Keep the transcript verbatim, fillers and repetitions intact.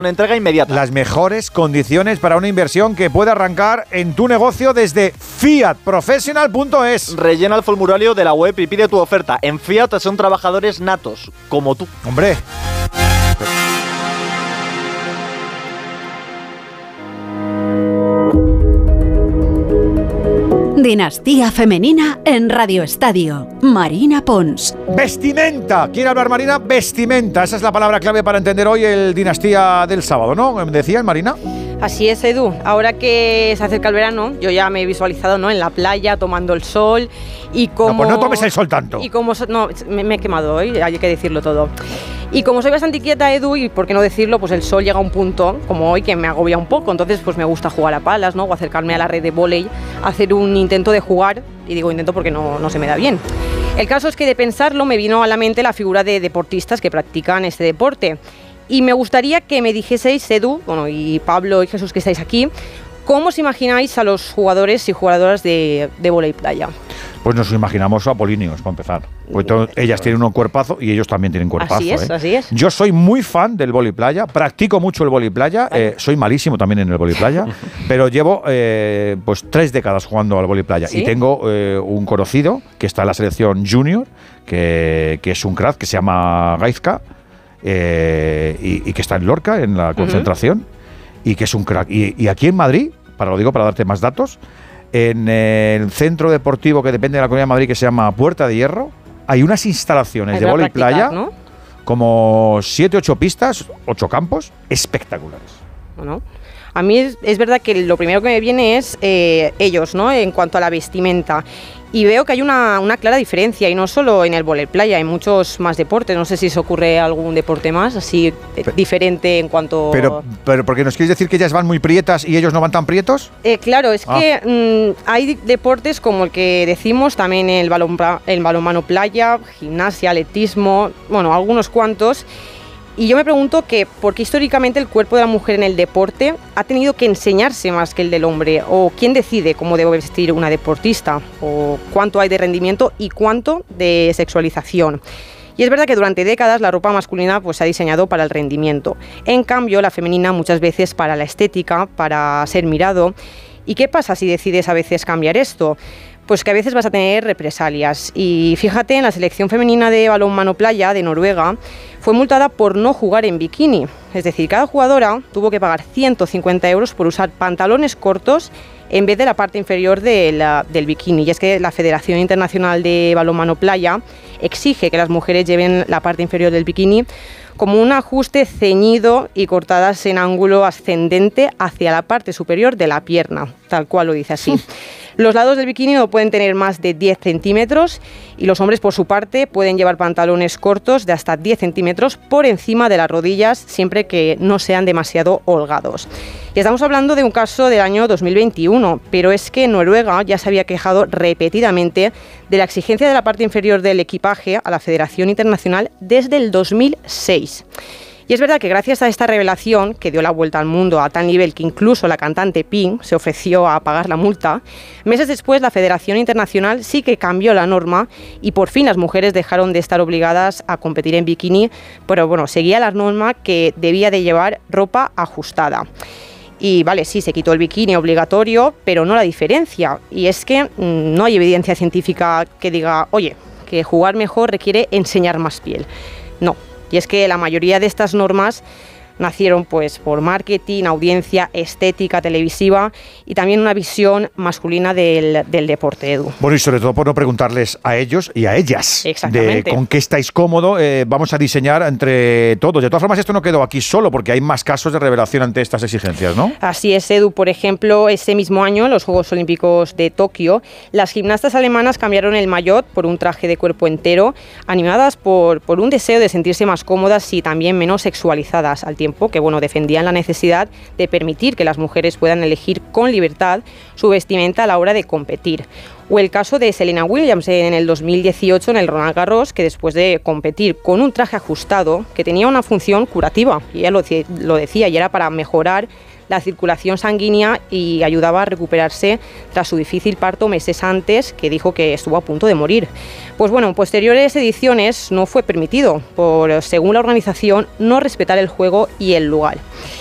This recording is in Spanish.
Entrega inmediata. Las mejores condiciones para una inversión que puede arrancar en tu negocio desde fiat professional punto es. Rellena el formulario de la web y pide tu oferta. En Fiat son trabajadores natos, como tú. Hombre. Dinastía Femenina en Radio Estadio. Marina Pons. Vestimenta. ¿Quiere hablar, Marina? Vestimenta. Esa es la palabra clave para entender hoy el Dinastía del sábado, ¿no? ¿Decían, Marina? Así es, Edu. Ahora que se acerca el verano, yo ya me he visualizado, ¿no?, en la playa, tomando el sol y como... No, pues no tomes el sol tanto. Y como... So- no, me, me he quemado hoy, hay que decirlo todo. Y como soy bastante inquieta, Edu, y por qué no decirlo, pues el sol llega a un punto, como hoy, que me agobia un poco. Entonces, pues me gusta jugar a palas, ¿no?, o acercarme a la red de vóley, hacer un intento de jugar, y digo intento porque no, no se me da bien. El caso es que de pensarlo me vino a la mente la figura de deportistas que practican este deporte. Y me gustaría que me dijeseis, Edu, bueno, y Pablo y Jesús, que estáis aquí, ¿cómo os imagináis a los jugadores y jugadoras de, de vóley playa? Pues nos imaginamos apolíneos, para empezar. Porque to- ellas tienen un cuerpazo y ellos también tienen cuerpazo. Así es, ¿eh? así es. Yo soy muy fan del vóley playa, practico mucho el vóley playa, eh, soy malísimo también en el vóley playa, pero llevo eh, pues tres décadas jugando al vóley playa. ¿Sí? Y tengo eh, un conocido que está en la selección junior, que, que es un crack, que se llama Gaizka, eh, y, y que está en Lorca, en la concentración, uh-huh. y que es un crack. Y, y aquí en Madrid, para lo digo para darte más datos, en el centro deportivo que depende de la Comunidad de Madrid, que se llama Puerta de Hierro, hay unas instalaciones Hay de para vóley practicar, playa, ¿no? como siete, ocho pistas, ocho campos, espectaculares. Bueno, a mí es, es verdad que lo primero que me viene es eh, ellos, ¿no?, en cuanto a la vestimenta. Y veo que hay una, una clara diferencia, y no solo en el vóley playa, hay muchos más deportes. No sé si se ocurre algún deporte más, así eh, diferente en cuanto... Pero, pero ¿por qué nos quieres decir que ellas van muy prietas y ellos no van tan prietos? Eh, claro, es Ah. que mmm, hay deportes como el que decimos, también el, balón, el balonmano playa, gimnasia, atletismo, bueno, algunos cuantos. Y yo me pregunto que por qué históricamente el cuerpo de la mujer en el deporte ha tenido que enseñarse más que el del hombre, o quién decide cómo debe vestir una deportista, o cuánto hay de rendimiento y cuánto de sexualización. Y es verdad que durante décadas la ropa masculina pues, se ha diseñado para el rendimiento. En cambio, la femenina muchas veces para la estética, para ser mirado. ¿Y qué pasa si decides a veces cambiar esto? Pues que a veces vas a tener represalias. Y fíjate, en la selección femenina de balonmano playa de Noruega fue multada por no jugar en bikini. Es decir, cada jugadora tuvo que pagar ciento cincuenta euros por usar pantalones cortos en vez de la parte inferior de la, del bikini. Y es que la Federación Internacional de Balonmano Playa exige que las mujeres lleven la parte inferior del bikini como un ajuste ceñido y cortadas en ángulo ascendente hacia la parte superior de la pierna, tal cual lo dice así. Los lados del bikini no pueden tener más de diez centímetros y los hombres, por su parte, pueden llevar pantalones cortos de hasta diez centímetros por encima de las rodillas, siempre que no sean demasiado holgados. Y estamos hablando de un caso del año dos mil veintiuno, pero es que Noruega ya se había quejado repetidamente de la exigencia de la parte inferior del equipaje a la Federación Internacional desde el dos mil seis. Y es verdad que gracias a esta revelación, que dio la vuelta al mundo a tal nivel que incluso la cantante Pink se ofreció a pagar la multa, meses después la Federación Internacional sí que cambió la norma y por fin las mujeres dejaron de estar obligadas a competir en bikini, pero bueno, seguía la norma que debía de llevar ropa ajustada. Y vale, sí, se quitó el bikini obligatorio, pero no la diferencia. Y es que mmm, no hay evidencia científica que diga, oye, que jugar mejor requiere enseñar más piel. No. Y es que la mayoría de estas normas nacieron pues por marketing, audiencia, estética televisiva y también una visión masculina del, del deporte, Edu. Bueno, y sobre todo por no preguntarles a ellos y a ellas Exactamente. de con qué estáis cómodo, eh, vamos a diseñar entre todos. De todas formas, esto no quedó aquí solo porque hay más casos de revelación ante estas exigencias, ¿no? Así es, Edu. Por ejemplo, ese mismo año, en los Juegos Olímpicos de Tokio, las gimnastas alemanas cambiaron el maillot por un traje de cuerpo entero, animadas por, por un deseo de sentirse más cómodas y también menos sexualizadas al tiempo que bueno, defendían la necesidad de permitir que las mujeres puedan elegir con libertad su vestimenta a la hora de competir. O el caso de Serena Williams en el dos mil dieciocho en el Roland Garros, que después de competir con un traje ajustado que tenía una función curativa, y ella lo, lo decía, y era para mejorar la circulación sanguínea y ayudaba a recuperarse tras su difícil parto meses antes, que dijo que estuvo a punto de morir. Pues bueno, en posteriores ediciones no fue permitido, por, según la organización, no respetar el juego y el lugar.